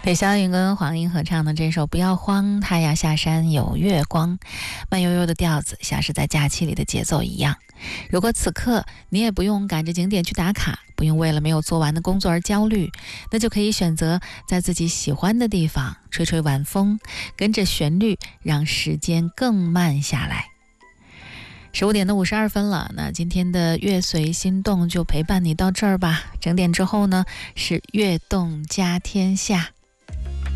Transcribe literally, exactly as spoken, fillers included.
裴霄云跟黄莺合唱的这首《不要慌，太阳下山有月光》，慢悠悠的调子，像是在假期里的节奏一样。如果此刻你也不用赶着景点去打卡，不用为了没有做完的工作而焦虑，那就可以选择在自己喜欢的地方吹吹晚风，跟着旋律让时间更慢下来。十五点的五十二分了，那今天的乐随心动就陪伴你到这儿吧。整点之后呢，是乐动家天下。